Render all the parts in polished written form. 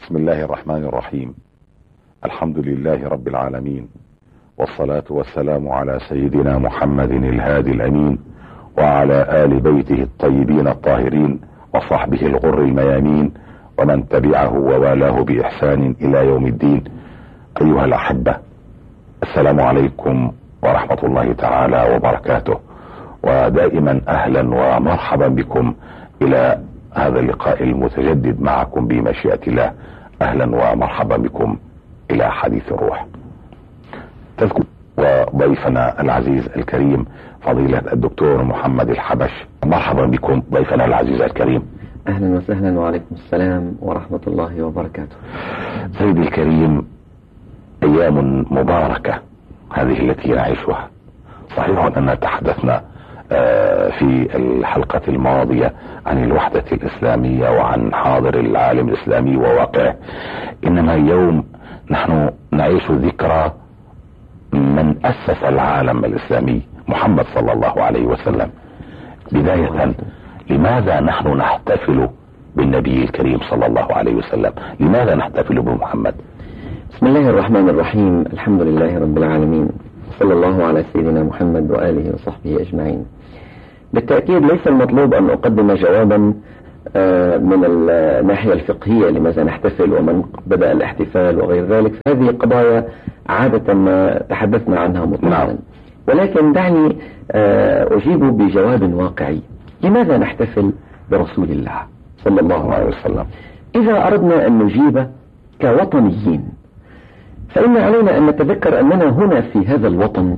بسم الله الرحمن الرحيم. الحمد لله رب العالمين، والصلاة والسلام على سيدنا محمد الهادي الأمين، وعلى آل بيته الطيبين الطاهرين، وصحبه الغر الميامين، ومن تبعه ووالاه بإحسان إلى يوم الدين. أيها الأحبة، السلام عليكم ورحمة الله تعالى وبركاته، ودائما أهلا ومرحبا بكم إلى هذا اللقاء المتجدد معكم بمشيئة الله. أهلا ومرحبا بكم إلى حديث الروح. تذكر وضيفنا العزيز الكريم فضيلة الدكتور محمد الحبش. مرحبا بكم ضيفنا العزيز الكريم. أهلا وسهلا، وعليكم السلام ورحمة الله وبركاته. سيدي الكريم، أيام مباركة هذه التي نعيشها. صحيح أننا تحدثنا في الحلقة الماضية عن الوحدة الإسلامية وعن حاضر العالم الإسلامي وواقعه، إنما اليوم نحن نعيش ذكرى من أسس العالم الإسلامي، محمد صلى الله عليه وسلم. بداية، لماذا نحن نحتفل بالنبي الكريم صلى الله عليه وسلم؟ لماذا نحتفل بمحمد؟ بسم الله الرحمن الرحيم. الحمد لله رب العالمين، صلى الله على سيدنا محمد وآله وصحبه أجمعين. بالتأكيد ليس المطلوب أن أقدم جوابا من الناحية الفقهية لماذا نحتفل ومن بدأ الاحتفال وغير ذلك. هذه قضايا عادة ما تحدثنا عنها مطلقا، ولكن دعني أجيب بجواب واقعي. لماذا نحتفل برسول الله صلى الله عليه وسلم؟ إذا أردنا أن نجيب كوطنيين، فإن علينا أن نتذكر أننا هنا في هذا الوطن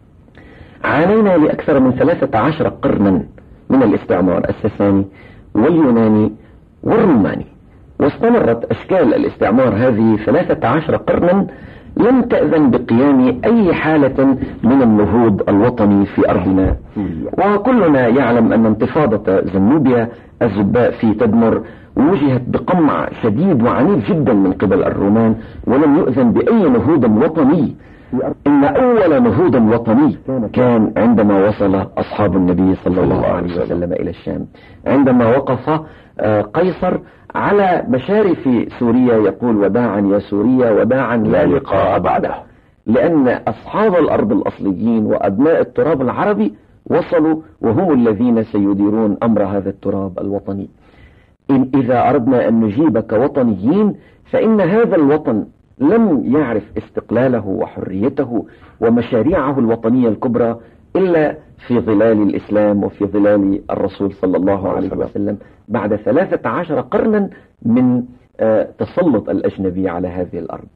عانينا لأكثر من 13 قرنا من الاستعمار الساساني واليوناني والروماني، واستمرت أشكال الاستعمار هذه 13 قرنا لم تأذن بقيام أي حالة من النهوض الوطني في أرضنا. وكلنا يعلم أن انتفاضة زنوبيا الزباء في تدمر وجهت بقمع شديد وعنيف جدا من قبل الرومان، ولم يؤذن بأي نهوض وطني. إن أول نهوض وطني كان عندما وصل أصحاب النبي صلى الله عليه وسلم إلى الشام، عندما وقف قيصر على مشارف سوريا يقول: وداعا يا سوريا، وداعا لا لقاء بعده. لأن أصحاب الأرض الأصليين وأبناء التراب العربي وصلوا، وهم الذين سيديرون أمر هذا التراب الوطني. إذا أردنا أن نجيب كوطنيين، فإن هذا الوطن لم يعرف استقلاله وحريته ومشاريعه الوطنية الكبرى إلا في ظلال الإسلام وفي ظلال الرسول صلى الله عليه وسلم، بعد 13 قرنا من تسلط الأجنبي على هذه الأرض.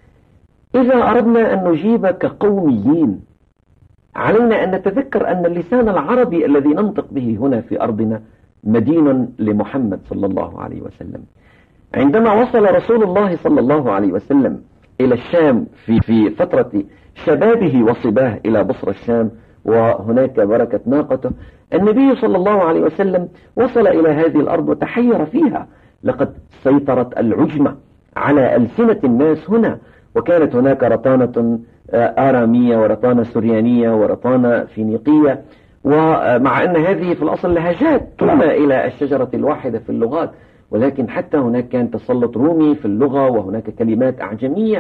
إذا أردنا أن نجيب كقوميين، علينا أن نتذكر أن اللسان العربي الذي ننطق به هنا في أرضنا مدين لمحمد صلى الله عليه وسلم. عندما وصل رسول الله صلى الله عليه وسلم إلى الشام في فترة شبابه وصباه إلى بصرة الشام، وهناك بركة ناقته، النبي صلى الله عليه وسلم وصل إلى هذه الأرض وتحير فيها. لقد سيطرت العجمة على ألسنة الناس هنا، وكانت هناك رطانة آرامية ورطانة سريانية ورطانة فينيقية، ومع أن هذه في الأصل لهجات ترمى إلى الشجرة الواحدة في اللغات، ولكن حتى هناك كان تسلط رومي في اللغة، وهناك كلمات أعجمية.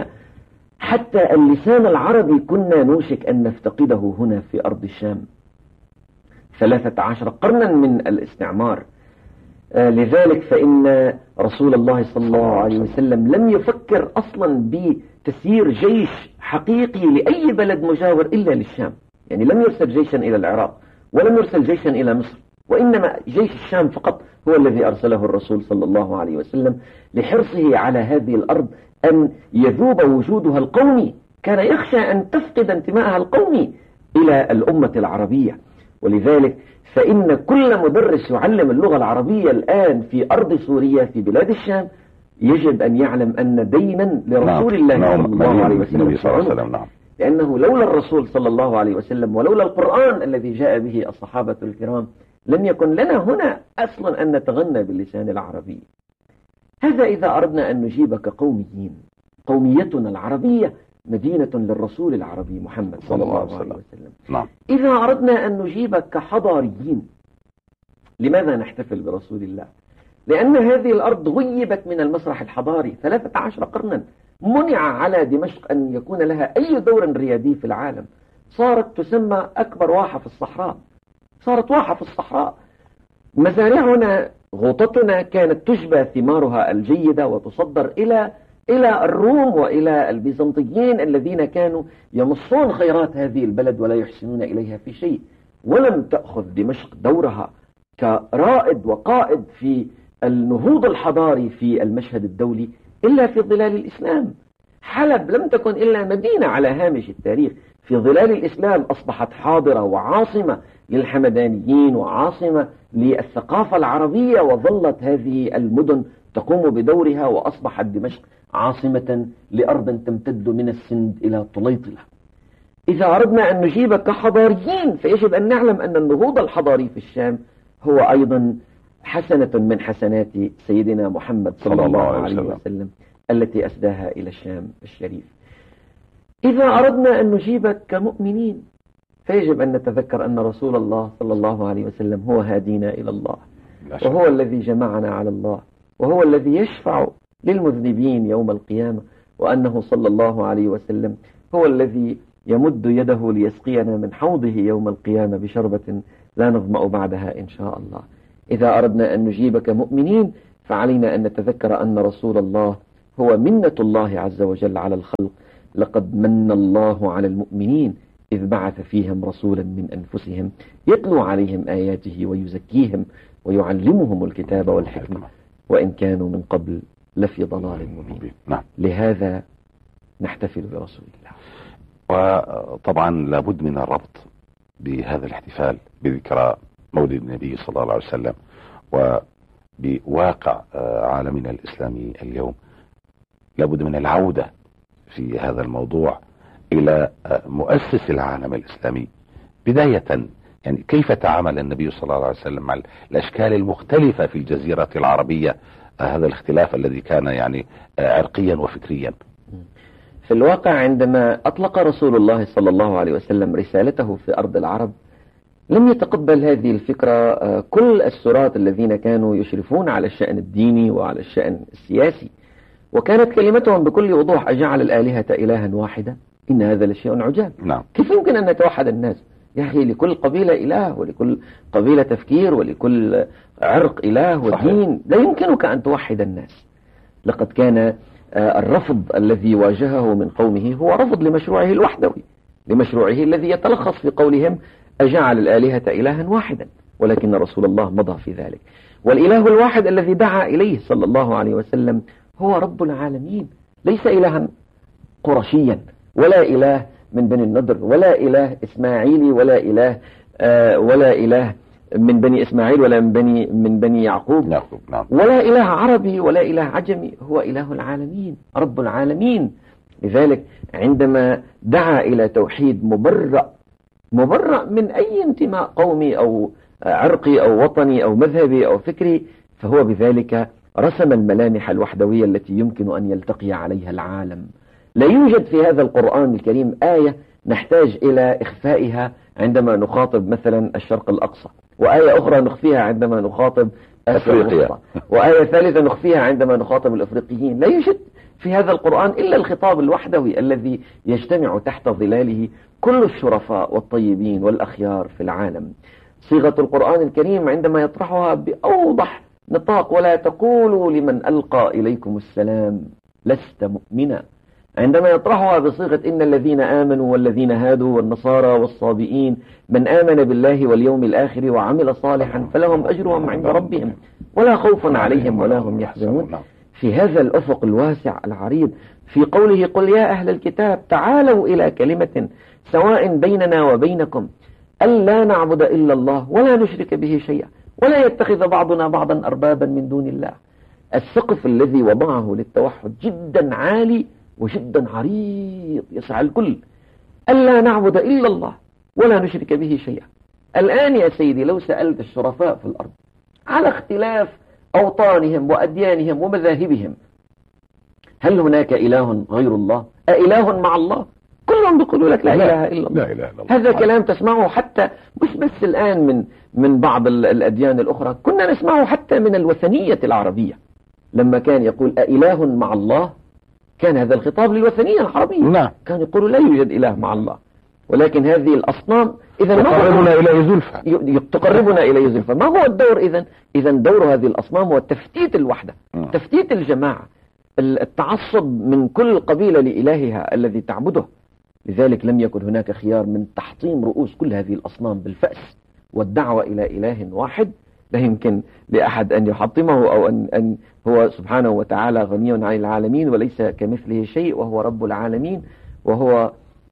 حتى اللسان العربي كنا نوشك أن نفتقده هنا في أرض الشام. 13 قرنا من الاستعمار. لذلك فإن رسول الله صلى الله عليه وسلم لم يفكر أصلا بتسيير جيش حقيقي لأي بلد مجاور إلا للشام. يعني لم يرسل جيشا إلى العراق، ولم يرسل جيشا إلى مصر، وإنما جيش الشام فقط هو الذي أرسله الرسول صلى الله عليه وسلم لحرصه على هذه الأرض أن يذوب وجودها القومي. كان يخشى أن تفقد انتمائها القومي إلى الأمة العربية. ولذلك فإن كل مدرس يعلم اللغة العربية الآن في أرض سوريا في بلاد الشام يجب أن يعلم أن دينا لرسول الله صلى الله عليه وسلم، لأنه لولا الرسول صلى الله عليه وسلم ولولا القرآن الذي جاء به الصحابة الكرام لم يكن لنا هنا أصلا أن نتغنى باللسان العربي. هذا إذا أردنا أن نجيب كقوميين. قوميتنا العربية مدينة للرسول العربي محمد صلى الله عليه وسلم. إذا أردنا أن نجيب كحضاريين، لماذا نحتفل برسول الله؟ لأن هذه الأرض غيبت من المسرح الحضاري 13 قرنا. منع على دمشق أن يكون لها أي دور ريادي في العالم. صارت تسمى أكبر واحة في الصحراء، صارت واحة في الصحراء. مزارعنا، غوطتنا كانت تشبه ثمارها الجيدة وتصدر إلى الروم وإلى البيزنطيين الذين كانوا يمصون خيرات هذه البلد ولا يحسنون إليها في شيء. ولم تأخذ دمشق دورها كرائد وقائد في النهوض الحضاري في المشهد الدولي إلا في ظلال الإسلام. حلب لم تكن إلا مدينة على هامش التاريخ، في ظلال الإسلام أصبحت حاضرة وعاصمة للحمدانيين وعاصمة للثقافة العربية، وظلت هذه المدن تقوم بدورها، وأصبحت دمشق عاصمة لأرض تمتد من السند إلى طليطلة. إذا أردنا أن نجيب كحضاريين فيجب أن نعلم أن النهوض الحضاري في الشام هو أيضا حسنة من حسنات سيدنا محمد صلى الله عليه وسلم التي أسداها إلى الشام الشريف. إذا أردنا أن نجيب كمؤمنين فيجب أن نتذكر أن رسول الله صلى الله عليه وسلم هو هادينا إلى الله، وهو الذي جمعنا على الله، وهو الذي يشفع للمذنبين يوم القيامة، وأنه صلى الله عليه وسلم هو الذي يمد يده ليسقينا من حوضه يوم القيامة بشربة لا نظمأ بعدها إن شاء الله. إذا أردنا أن نجيب كمؤمنين فعلينا أن نتذكر أن رسول الله هو منة الله عز وجل على الخلق. لقد من الله على المؤمنين إذ بعث فيهم رسولا من أنفسهم يتلو عليهم آياته ويزكيهم ويعلمهم الكتاب والحكمة وإن كانوا من قبل لفي ضلال مبين. لهذا نحتفل برسول الله. وطبعا لابد من الربط بهذا الاحتفال بذكرى مولد النبي صلى الله عليه وسلم وبواقع عالمنا الإسلامي اليوم. لابد من العودة في هذا الموضوع إلى مؤسس العالم الإسلامي بداية. يعني كيف تعامل النبي صلى الله عليه وسلم مع الأشكال المختلفة في الجزيرة العربية، هذا الاختلاف الذي كان يعني عرقيا وفكريا. في الواقع عندما أطلق رسول الله صلى الله عليه وسلم رسالته في أرض العرب لم يتقبل هذه الفكرة كل السراة الذين كانوا يشرفون على الشأن الديني وعلى الشأن السياسي، وكانت كلمتهم بكل وضوح: أجعل الآلهة إلها واحدة إن هذا لشيء عجاب. نعم. كيف يمكن أن نتوحد الناس؟ يا أخي لكل قبيلة إله، ولكل قبيلة تفكير، ولكل عرق إله ودين. لا يمكنك أن توحد الناس. لقد كان الرفض الذي واجهه من قومه هو رفض لمشروعه الوحدوي، لمشروعه الذي يتلخص في قولهم أجعل الآلهة إلها واحدا، ولكن رسول الله مضى في ذلك. والإله الواحد الذي دعا إليه صلى الله عليه وسلم هو رب العالمين، ليس إلها قرشيا ولا إله من بني النضر ولا إله إسماعيلي ولا إله من بني إسماعيل ولا من بني يعقوب. نعم. ولا إله عربي ولا إله عجمي، هو إله العالمين رب العالمين. لذلك عندما دعا إلى توحيد مبرأ من أي انتماء قومي أو عرقي أو وطني أو مذهبي أو فكري، فهو بذلك رسم الملامح الوحدوية التي يمكن أن يلتقي عليها العالم. لا يوجد في هذا القرآن الكريم آية نحتاج إلى إخفائها عندما نخاطب مثلا الشرق الأقصى، وآية أخرى نخفيها عندما نخاطب أفريقيا، وآية ثالثة نخفيها عندما نخاطب الأفريقيين. لا يوجد في هذا القرآن إلا الخطاب الوحدوي الذي يجتمع تحت ظلاله كل الشرفاء والطيبين والأخيار في العالم. صيغة القرآن الكريم عندما يطرحها بأوضح نطاق: ولا تقولوا لمن ألقى إليكم السلام لست مؤمنا، عندما يطرحها بصيغة إن الذين آمنوا والذين هادوا والنصارى والصابئين من آمن بالله واليوم الآخر وعمل صالحا فلهم أجرهم عند ربهم ولا خوف عليهم ولا هم يحزنون. في هذا الأفق الواسع العريض، في قوله: قل يا أهل الكتاب تعالوا إلى كلمة سواء بيننا وبينكم ألا نعبد إلا الله ولا نشرك به شيئا ولا يتخذ بعضنا بعضا أربابا من دون الله. السقف الذي وضعه للتوحد جدا عالي وجدا عريض يسعى الكل. ألا نعبد إلا الله ولا نشرك به شيئا. الآن يا سيدي لو سألت الشرفاء في الأرض على اختلاف أوطانهم وأديانهم ومذاهبهم هل هناك إله غير الله؟ أإله مع الله؟ كلهم بيقولوا لك لا إله إلا الله. لا إله إلا الله. هذا كلام تسمعه حتى مش بس الآن من بعض الأديان الأخرى. كنا نسمعه حتى من الوثنية العربية، لما كان يقول أإله مع الله، كان هذا الخطاب للوثنية العربية. نعم. كان يقول لا يوجد إله مع الله، ولكن هذه الأصنام إذا تقربنا إليه زلفى، تقربنا إليه زلفى. ما هو الدور إذا دور هذه الأصنام هو تفتيت الوحدة، تفتيت الجماعة، التعصب من كل قبيلة لإلهها الذي تعبده. لذلك لم يكن هناك خيار من تحطيم رؤوس كل هذه الأصنام بالفأس والدعوة إلى إله واحد. لا يمكن لأحد أن يحطمه، أو أن هو سبحانه وتعالى غني عن العالمين وليس كمثله شيء، وهو رب العالمين، وهو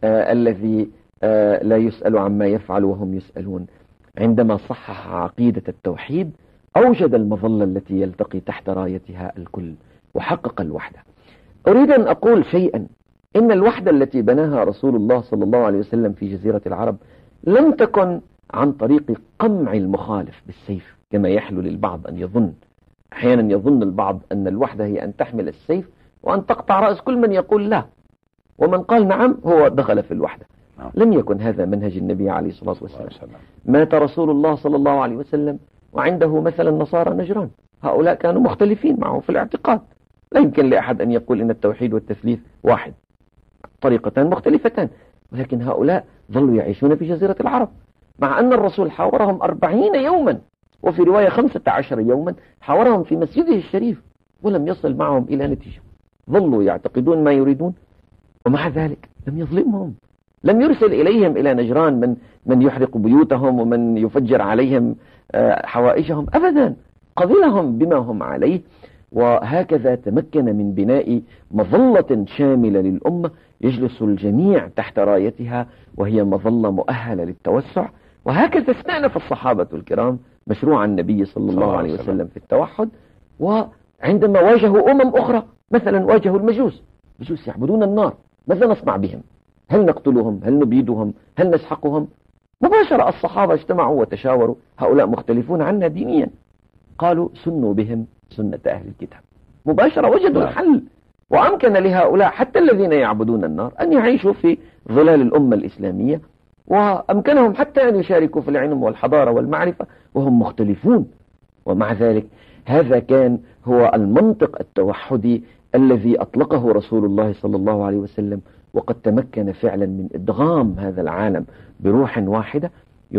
الذي لا يسأل عما يفعل وهم يسألون. عندما صحح عقيدة التوحيد أوجد المظلة التي يلتقي تحت رايتها الكل وحقق الوحدة. أريد أن أقول شيئا، إن الوحدة التي بناها رسول الله صلى الله عليه وسلم في جزيرة العرب لم تكن عن طريق قمع المخالف بالسيف كما يحلو للبعض أن يظن. أحيانا يظن البعض أن الوحدة هي أن تحمل السيف وأن تقطع رأس كل من يقول لا، ومن قال نعم هو دخل في الوحدة. لم يكن هذا منهج النبي عليه الصلاة والسلام. مات رسول الله صلى الله عليه وسلم وعنده مثلا نصارى نجران، هؤلاء كانوا مختلفين معه في الاعتقاد. لا يمكن لأحد أن يقول إن التوحيد والتثليث واحد، طريقتان مختلفتان، ولكن هؤلاء ظلوا يعيشون في جزيرة العرب، مع أن الرسول حاورهم 40 يوما، وفي رواية 15 يوما حاورهم في مسجده الشريف، ولم يصل معهم إلى نتيجة. ظلوا يعتقدون ما يريدون، ومع ذلك لم يظلمهم، لم يرسل إليهم إلى نجران من يحرق بيوتهم ومن يفجر عليهم حوائجهم أبدا، قبلهم بما هم عليه. وهكذا تمكن من بناء مظلة شاملة للأمة يجلس الجميع تحت رايتها، وهي مظلة مؤهلة للتوسع. وهكذا استأنف الصحابة الكرام مشروع النبي صلى الله عليه وسلم في التوحد. وعندما واجهوا أخرى، مثلا واجهوا المجوس يعبدون النار، ماذا نصنع بهم؟ هل نقتلهم؟ هل نبيدهم؟ هل نسحقهم؟ مباشرة الصحابة اجتمعوا وتشاوروا، هؤلاء مختلفون عنا دينيا، قالوا سنوا بهم سنة أهل الكتاب. مباشرة وجدوا الحل، وأمكن لهؤلاء حتى الذين يعبدون النار أن يعيشوا في ظلال الأمة الإسلامية، وأمكنهم حتى أن يشاركوا في العلم والحضارة والمعرفة وهم مختلفون. ومع ذلك هذا كان هو المنطق التوحدي الذي أطلقه رسول الله صلى الله عليه وسلم، وقد تمكن فعلا من إدغام هذا العالم بروح واحدة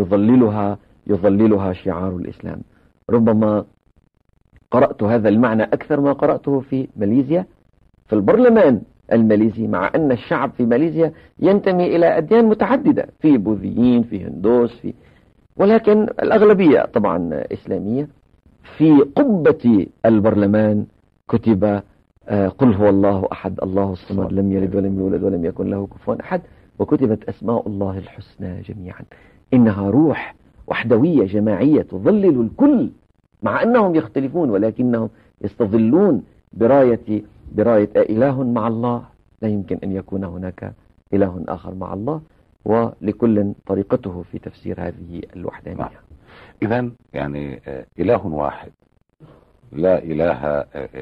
يظللها شعار الإسلام. ربما قرأت هذا المعنى أكثر ما قرأته في ماليزيا، في البرلمان الماليزي، مع أن الشعب في ماليزيا ينتمي إلى أديان متعددة، في بوذيين، في هندوس، ولكن الأغلبية طبعا إسلامية. في قبة البرلمان كتب قل هو الله أحد الله الصمد لم يلد ولم يولد ولم يكن له كفوا أحد، وكتبت أسماء الله الحسنى جميعا. إنها روح وحدوية جماعية تظلل الكل، مع أنهم يختلفون ولكنهم يستظلون براية إله مع الله. لا يمكن أن يكون هناك إله آخر مع الله، ولكل طريقته في تفسير هذه الوحدانية. إذن يعني إله واحد، لا إله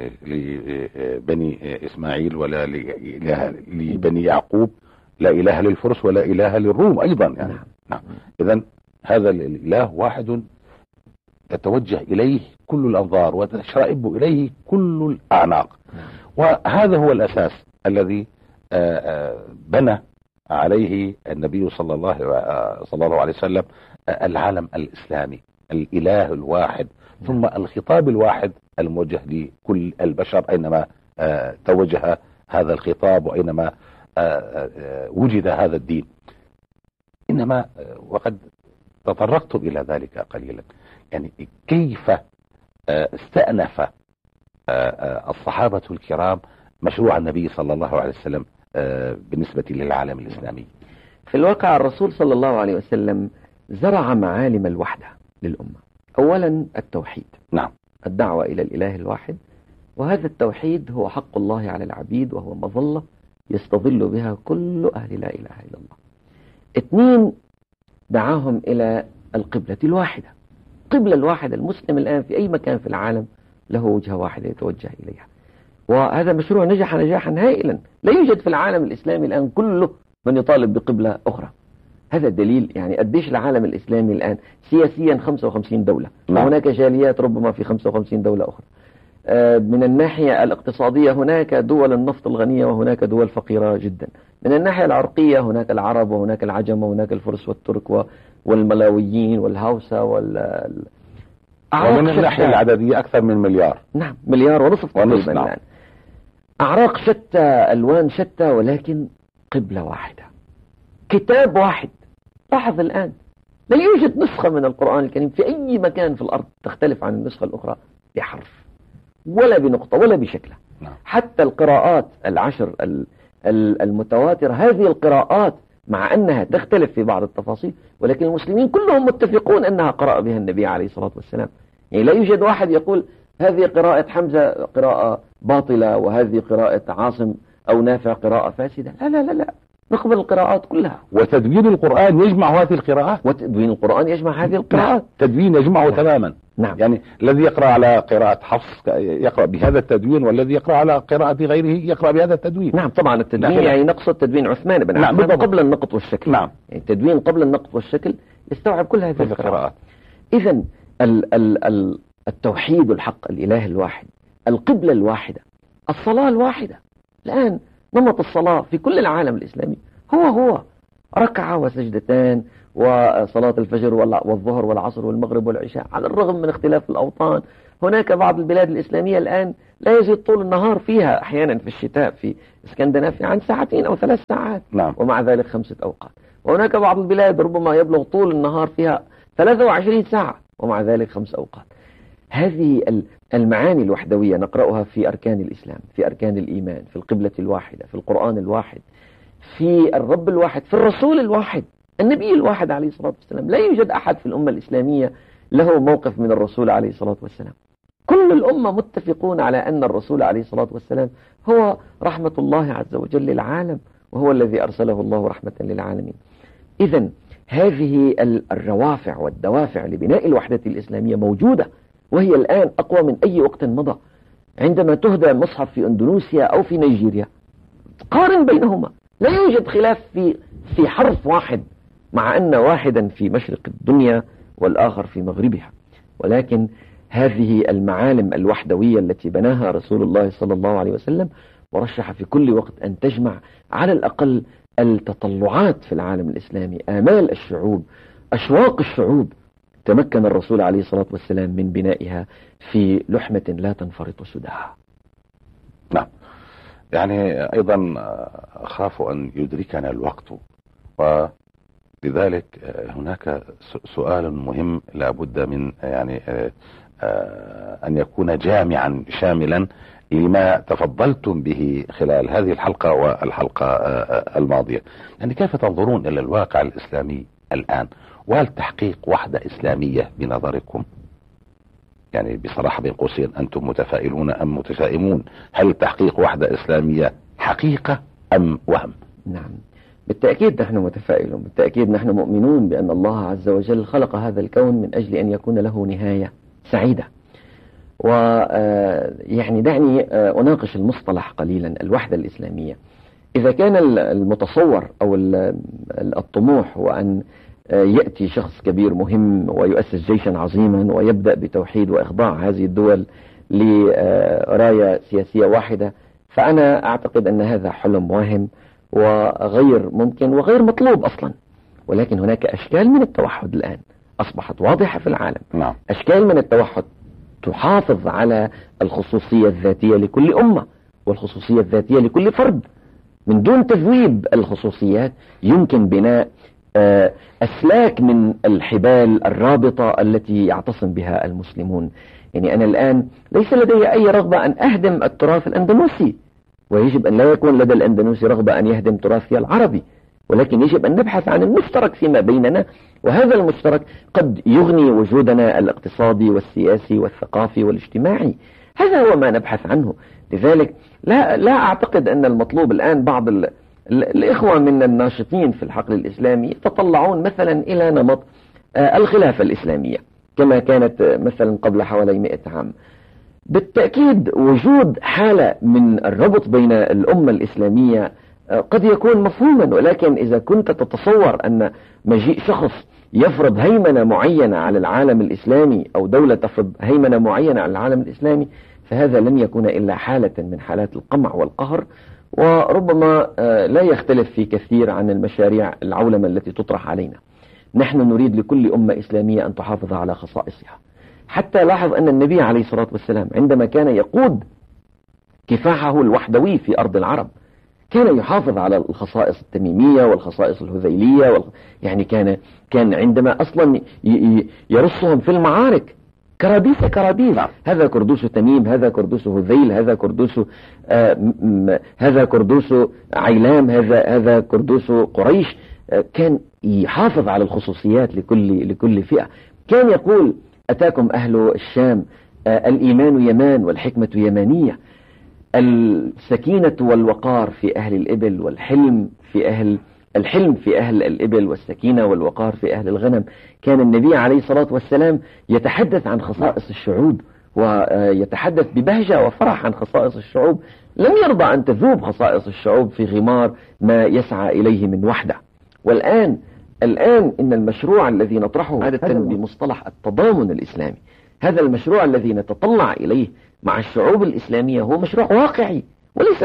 لبني إسماعيل ولا إله لبني يعقوب، لا إله للفرس ولا إله للروم أيضا يعني. نعم. إذن هذا الإله واحد تتوجه إليه كل الأنظار وتشرئب إليه كل الأعناق. وهذا هو الأساس الذي بنى عليه النبي صلى الله عليه وسلم العالم الإسلامي، الإله الواحد، ثم الخطاب الواحد الموجه لكل البشر أينما توجه هذا الخطاب وأينما وجد هذا الدين. إنما وقد تطرقت إلى ذلك قليلا، يعني كيف استأنف الصحابة الكرام مشروع النبي صلى الله عليه وسلم بالنسبة للعالم الإسلامي. في الواقع الرسول صلى الله عليه وسلم زرع معالم الوحدة للأمة. أولا التوحيد، نعم، الدعوة إلى الإله الواحد، وهذا التوحيد هو حق الله على العبيد، وهو مظلة يستظل بها كل أهل لا إله إلا الله. 2 دعاهم إلى القبلة الواحدة، قبلة الواحدة. المسلم الآن في أي مكان في العالم له وجهة واحدة يتوجه إليها، وهذا مشروع نجح نجاحا هائلا. لا يوجد في العالم الإسلامي الآن كله من يطالب بقبلة أخرى، هذا دليل يعني قديش العالم الإسلامي الآن سياسيا 55 دولة، وهناك جاليات ربما في 55 دولة أخرى. من الناحية الاقتصادية هناك دول النفط الغنية وهناك دول فقيرة جدا. من الناحية العرقية هناك العرب وهناك العجم وهناك الفرس والترك والملاويين والهوسة ومن الناحية العددية أكثر من مليار. نعم، مليار ونصف تقريبا الآن. أعراق شتى، ألوان شتى، ولكن قبلة واحدة، كتاب واحد. لاحظ الآن لا يوجد نسخة من القرآن الكريم في أي مكان في الأرض تختلف عن النسخة الأخرى بحرف ولا بنقطة ولا بشكل. حتى القراءات العشر المتواترة، هذه القراءات مع أنها تختلف في بعض التفاصيل، ولكن المسلمين كلهم متفقون أنها قرأ بها النبي عليه الصلاة والسلام. يعني لا يوجد واحد يقول هذه قراءة حمزة قراءة باطلة وهذه قراءة عاصم أو نافع قراءة فاسدة. لا لا لا لا، نقبل القراءات كلها. وتدوين القرآن يجمع هذه القراءات، وتدوين القرآن يجمع هذه القراءات. تدوين يجمعه تماما. نعم. يعني الذي يقرأ على قراءة حفص يقرأ بهذا التدوين، والذي يقرأ على قراءة غيره يقرأ بهذا التدوين. نعم طبعا التدوين يعني نقصد تدوين عثمان بن عفان قبل النقط والشكل. نعم. يعني التدوين قبل النقط والشكل يستوعب كل هذه القراءات. إذن التوحيد الحق، الإله الواحد، القبلة الواحدة، الصلاة الواحدة. الآن نمط الصلاة في كل العالم الإسلامي هو ركعة وسجدتان، وصلاة الفجر والظهر والعصر والمغرب والعشاء، على الرغم من اختلاف الأوطان. هناك بعض البلاد الإسلامية الآن لا يزيد طول النهار فيها أحيانا في الشتاء في اسكندنافيا عن 2 أو 3 ساعات. نعم. ومع ذلك 5 أوقات. وهناك بعض البلاد ربما يبلغ طول النهار فيها 23 ساعة ومع ذلك 5 أوقات. هذه المعاني الوحدوية نقرأها في أركان الإسلام، في أركان الإيمان، في القبلة الواحدة، في القرآن الواحد، في الرب الواحد، في الرسول الواحد، النبي الواحد عليه الصلاة والسلام. لا يوجد أحد في الأمة الإسلامية له موقف من الرسول عليه الصلاة والسلام. كل الأمة متفقون على أن الرسول عليه الصلاة والسلام هو رحمة الله عز وجل للعالم، وهو الذي أرسله الله رحمة للعالمين. إذن هذه الروافع والدوافع لبناء الوحدة الإسلامية موجودة، وهي الآن أقوى من أي وقت مضى. عندما تهدى مصحف في أندونيسيا أو في نيجيريا قارن بينهما، لا يوجد خلاف في حرف واحد، مع أن واحدا في مشرق الدنيا والآخر في مغربها. ولكن هذه المعالم الوحدوية التي بناها رسول الله صلى الله عليه وسلم ورشح في كل وقت أن تجمع على الأقل التطلعات في العالم الإسلامي، آمال الشعوب، أشواق الشعوب، تمكن الرسول عليه الصلاة والسلام من بنائها في لحمة لا تنفرط سداها. نعم. يعني أيضا أخاف أن يدركنا الوقت، ولذلك هناك سؤال مهم لا بد من يعني أن يكون جامعا شاملا لما تفضلتم به خلال هذه الحلقة والحلقة الماضية. يعني كيف تنظرون إلى الواقع الإسلامي الآن؟ وهل تحقيق وحدة إسلامية بنظركم؟ يعني بصراحة بين قوسين، أنتم متفائلون أم متشائمون؟ هل تحقيق وحدة إسلامية حقيقة أم وهم؟ نعم بالتأكيد نحن متفائلون، بالتأكيد نحن مؤمنون بأن الله عز وجل خلق هذا الكون من أجل أن يكون له نهاية سعيدة. ويعني دعني أناقش المصطلح قليلا، الوحدة الإسلامية. إذا كان المتصور أو الطموح هو أن يأتي شخص كبير مهم ويؤسس جيشا عظيما ويبدأ بتوحيد وإخضاع هذه الدول لراية سياسية واحدة، فأنا أعتقد أن هذا حلم واهم وغير ممكن وغير مطلوب أصلا. ولكن هناك أشكال من التوحد الآن أصبحت واضحة في العالم. نعم. أشكال من التوحد تحافظ على الخصوصية الذاتية لكل أمة والخصوصية الذاتية لكل فرد. من دون تذويب الخصوصيات يمكن بناء أسلاك من الحبال الرابطة التي يعتصم بها المسلمون. يعني أنا الآن ليس لدي أي رغبة أن أهدم التراث الأندونيسي، ويجب أن لا يكون لدى الأندونيسي رغبة أن يهدم تراثي العربي، ولكن يجب أن نبحث عن المشترك فيما بيننا، وهذا المشترك قد يغني وجودنا الاقتصادي والسياسي والثقافي والاجتماعي. هذا هو ما نبحث عنه. لذلك لا أعتقد أن المطلوب الآن. بعض الإخوة من الناشطين في الحقل الإسلامي يتطلعون مثلا إلى نمط الخلافة الإسلامية كما كانت مثلا قبل حوالي 100 عام. بالتأكيد وجود حالة من الربط بين الأمة الإسلامية قد يكون مفهوما، ولكن إذا كنت تتصور أن مجيء شخص يفرض هيمنة معينة على العالم الإسلامي أو دولة تفرض هيمنة معينة على العالم الإسلامي، فهذا لن يكون إلا حالة من حالات القمع والقهر، وربما لا يختلف في كثير عن المشاريع العولمة التي تطرح علينا. نحن نريد لكل أمة إسلامية أن تحافظ على خصائصها. حتى لاحظ أن النبي عليه الصلاة والسلام عندما كان يقود كفاحه الوحدوي في أرض العرب كان يحافظ على الخصائص التميمية والخصائص الهذيلية يعني كان عندما أصلا يرصهم في المعارك كراديس. هذا كردوس تميم، هذا كردوس هذيل، هذا كردوس عيلام، هذا كردوس قريش. كان يحافظ على الخصوصيات لكل فئة. كان يقول: أتاكم أهل الشام الإيمان يمان والحكمة يمانية، السكينة والوقار في أهل الإبل، والحلم في أهل الإبل، والسكينة والوقار في أهل الغنم. كان النبي عليه الصلاة والسلام يتحدث عن خصائص الشعوب، ويتحدث ببهجة وفرح عن خصائص الشعوب. لم يرضى أن تذوب خصائص الشعوب في غمار ما يسعى إليه من وحدة. والآن إن المشروع الذي نطرحه عادة بمصطلح التضامن الإسلامي، هذا المشروع الذي نتطلع إليه مع الشعوب الإسلامية هو مشروع واقعي وليس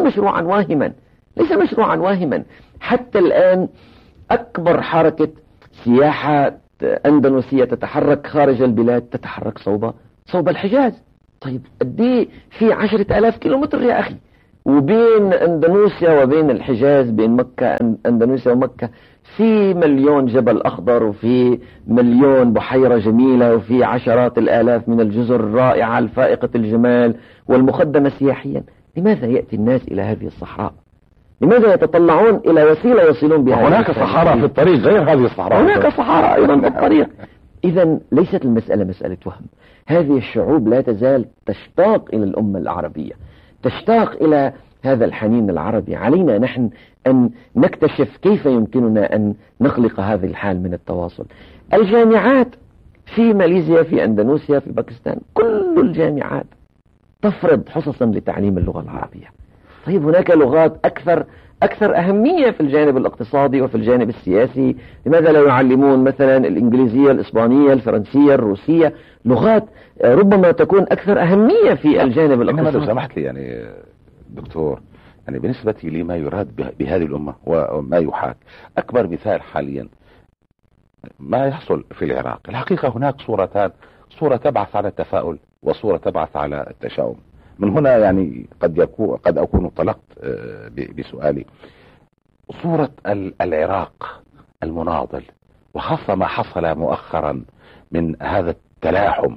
مشروعا واهما. حتى الآن أكبر حركة سياحة أندونيسية تتحرك خارج البلاد تتحرك صوب الحجاز. طيب قديه في 10,000 كيلومتر يا أخي، وبين أندونيسيا وبين الحجاز، بين مكة أندونيسيا ومكة، في 1,000,000 جبل أخضر، وفي 1,000,000 بحيرة جميلة، وفي 10,000 من الجزر الرائعة الفائقة الجمال والمخدمة سياحيا. لماذا يأتي الناس إلى هذه الصحراء؟ لماذا يتطلعون إلى وسيلة يصلون بها؟ هناك صحراء في الطريق غير هذه الصحراء. هناك صحراء أيضا في الطريق. إذا ليست المسألة مسألة وهم. هذه الشعوب لا تزال تشتاق إلى الأمة العربية، تشتاق إلى هذا الحنين العربي. علينا نحن أن نكتشف كيف يمكننا أن نخلق هذه الحال من التواصل. الجامعات في ماليزيا، في أندونيسيا، في باكستان، كل الجامعات تفرض حصصا لتعليم اللغة العربية. طيب هناك لغات أكثر أهمية في الجانب الاقتصادي وفي الجانب السياسي، لماذا لا يعلمون مثلا الإنجليزية، الإسبانية، الفرنسية، الروسية، لغات ربما تكون أكثر أهمية في الجانب الاقتصادي. لو سمحت لي يعني دكتور، يعني بالنسبة لي ما يراد بهذه الأمة وما يحاك، أكبر مثال حاليا ما يحصل في العراق. الحقيقة هناك صورتان، صورة تبعث على التفاؤل وصورة تبعث على التشاؤم. من هنا يعني قد أكون طلقت بسؤالي. صورة العراق المناضل، وخاصة ما حصل مؤخرا من هذا التلاحم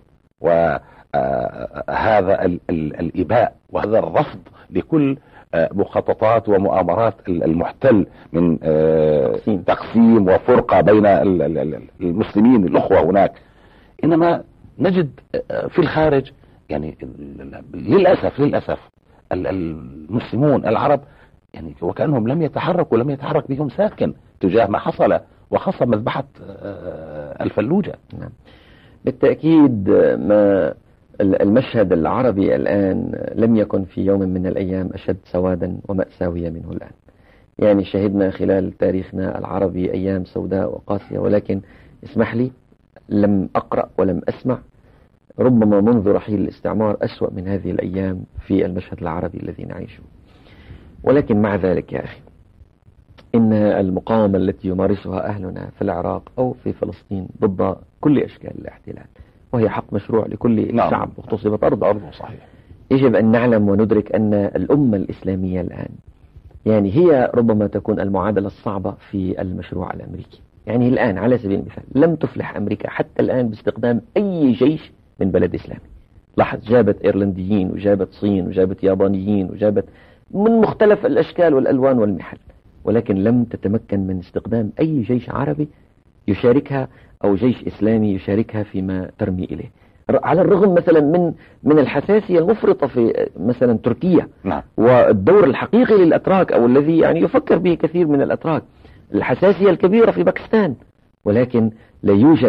وهذا الإباء وهذا الرفض لكل مخططات ومؤامرات المحتل من تقسيم وفرقة بين المسلمين الأخوة هناك. إنما نجد في الخارج يعني للأسف المسلمون العرب يعني وكأنهم لم يتحركوا، لم يتحرك بهم ساكن تجاه ما حصل، وخاصة مذبحة الفلوجة. نعم. بالتأكيد ما المشهد العربي الآن لم يكن في يوم من الأيام أشد سوادا ومأساوية منه الآن. يعني شهدنا خلال تاريخنا العربي أيام سوداء وقاسية، ولكن اسمح لي لم أقرأ ولم أسمع ربما منذ رحيل الاستعمار أسوأ من هذه الأيام في المشهد العربي الذي نعيشه. ولكن مع ذلك يا أخي، إن المقاومة التي يمارسها أهلنا في العراق أو في فلسطين ضد كل أشكال الاحتلال، وهي حق مشروع لكل شعب واغتصبت أرضه، صحيح. يجب أن نعلم وندرك أن الأمة الإسلامية الآن يعني هي ربما تكون المعادلة الصعبة في المشروع الأمريكي. يعني الآن على سبيل المثال لم تفلح أمريكا حتى الآن باستخدام أي جيش من بلد إسلامي. لاحظ، جابت إيرلنديين وجابت صين وجابت يابانيين وجابت من مختلف الأشكال والألوان والمحل، ولكن لم تتمكن من استخدام أي جيش عربي يشاركها أو جيش إسلامي يشاركها فيما ترمي إليه. على الرغم مثلا من الحساسية المفرطة في مثلا تركيا، والدور الحقيقي للأتراك أو الذي يعني يفكر به كثير من الأتراك، الحساسية الكبيرة في باكستان، ولكن لا يوجد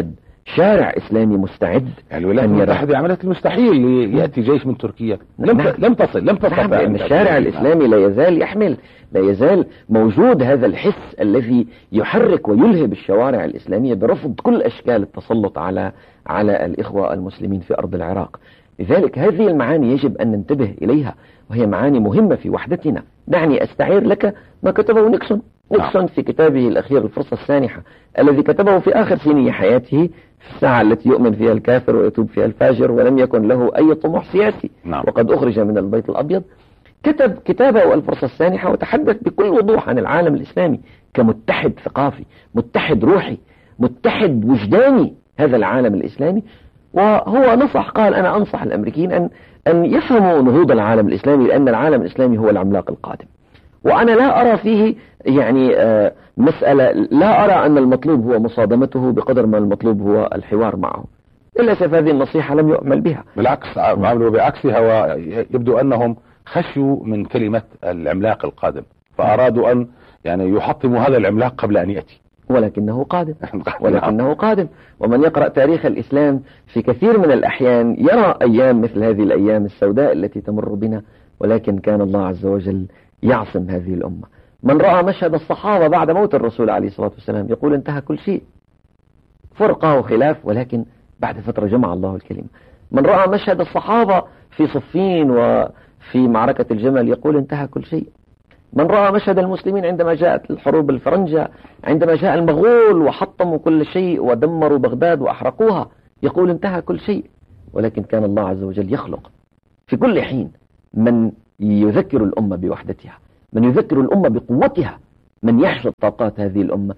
شارع إسلامي مستعد. يعني الولايات المتحدة عملت المستحيل يأتي جيش من تركيا، لم تستطع. نعم. الشارع الإسلامي لا يزال يحمل، لا يزال موجود هذا الحس الذي يحرك ويلهب الشوارع الإسلامية برفض كل أشكال التسلط على الإخوة المسلمين في أرض العراق. لذلك هذه المعاني يجب أن ننتبه إليها، وهي معاني مهمة في وحدتنا. دعني أستعير لك ما كتبه نيكسون في كتابه الأخير الفرصة السانحة، الذي كتبه في آخر سنين حياته، في الساعة التي يؤمن فيها الكافر ويتوب فيها الفاجر ولم يكن له أي طموح سياسي. وقد أخرج من البيت الأبيض. كتب كتابه الفرصة السانحة وتحدث بكل وضوح عن العالم الإسلامي كمتحد ثقافي، متحد روحي، متحد وجداني هذا العالم الإسلامي. وهو نصح، قال أنا أنصح الأمريكيين أن يفهموا نهوض العالم الإسلامي، لأن العالم الإسلامي هو العملاق القادم. وأنا لا أرى فيه يعني مسألة، لا أرى أن المطلوب هو مصادمته بقدر ما المطلوب هو الحوار معه. للأسف هذه النصيحة لم يؤمل بها، بالعكس عملوا بعكسها، ويبدو أنهم خشوا من كلمة العملاق القادم فأرادوا أن يعني يحطموا هذا العملاق قبل أن يأتي. ولكنه قادم. ومن يقرأ تاريخ الإسلام في كثير من الأحيان يرى أيام مثل هذه الأيام السوداء التي تمر بنا، ولكن كان الله عز وجل يعصم هذه الأمة. من رأى مشهد الصحابة بعد موت الرسول عليه الصلاة والسلام يقول انتهى كل شيء، فرقة وخلاف، ولكن بعد فترة جمع الله الكلمة. من رأى مشهد الصحابة في صفين وفي معركة الجمل يقول انتهى كل شيء. من رأى مشهد المسلمين عندما جاءت الحروب الفرنجة، عندما جاء المغول وحطموا كل شيء ودمروا بغداد وأحرقوها، يقول انتهى كل شيء. ولكن كان الله عز وجل يخلق في كل حين من يذكر الأمة بوحدتها، من يذكر الأمة بقوتها، من يحشد طاقات هذه الأمة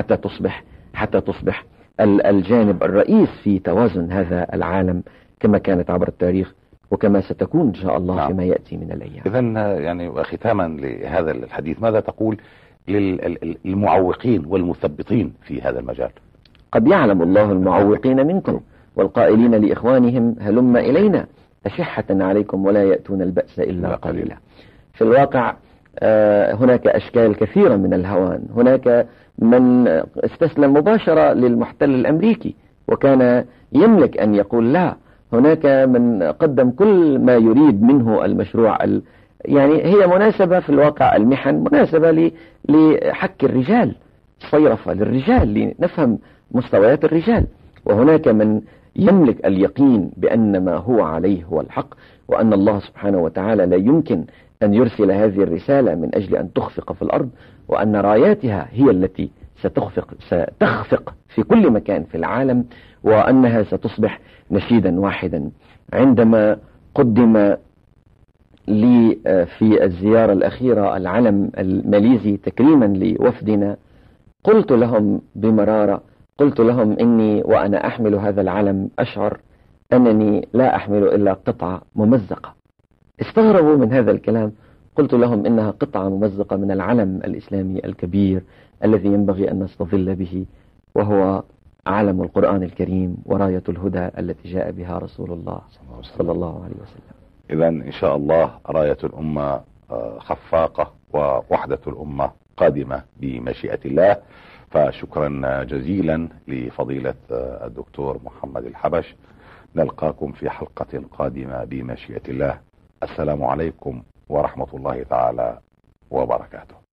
حتى تصبح الجانب الرئيس في توازن هذا العالم، كما كانت عبر التاريخ وكما ستكون إن شاء الله فيما يأتي من الأيام. إذن يعني ختاما لهذا الحديث، ماذا تقول للمعوقين والمثبطين في هذا المجال؟ قد يعلم الله المعوقين منكم والقائلين لإخوانهم هلم إلينا أشحة عليكم ولا يأتون البأس إلا قليلا. في الواقع هناك أشكال كثيرة من الهوان. هناك من استسلم مباشرة للمحتل الأمريكي وكان يملك أن يقول لا. هناك من قدم كل ما يريد منه المشروع. يعني هي مناسبة في الواقع، المحن مناسبة لحك الرجال، صيرفة للرجال لنفهم مستويات الرجال. وهناك من يملك اليقين بأن ما هو عليه هو الحق، وأن الله سبحانه وتعالى لا يمكن أن يرسل هذه الرسالة من أجل أن تخفق في الأرض، وأن راياتها هي التي ستخفق في كل مكان في العالم، وأنها ستصبح نشيدا واحدا. عندما قدم لي في الزيارة الأخيرة العلم الماليزي تكريما لوفدنا، قلت لهم بمرارة، قلت لهم إني وأنا أحمل هذا العلم أشعر أنني لا أحمل إلا قطعة ممزقة. استغربوا من هذا الكلام. قلت لهم إنها قطعة ممزقة من العلم الإسلامي الكبير الذي ينبغي أن نستظل به، وهو علم القرآن الكريم وراية الهدى التي جاء بها رسول الله صلى الله عليه وسلم. إذن إن شاء الله راية الأمة خفاقة ووحدة الأمة قادمة بمشيئة الله. فشكرا جزيلا لفضيلة الدكتور محمد الحبش. نلقاكم في حلقة قادمة بمشيئة الله. السلام عليكم ورحمة الله تعالى وبركاته.